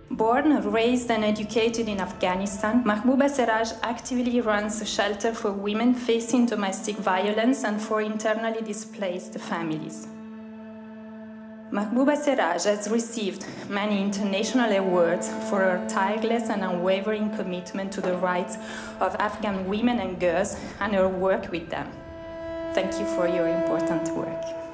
Born, raised and educated in Afghanistan, Mahbouba Seraj actively runs a shelter for women facing domestic violence and for internally displaced families. Mahbouba Seraj has received many international awards for her tireless and unwavering commitment to the rights of Afghan women and girls and her work with them. Thank you for your important work.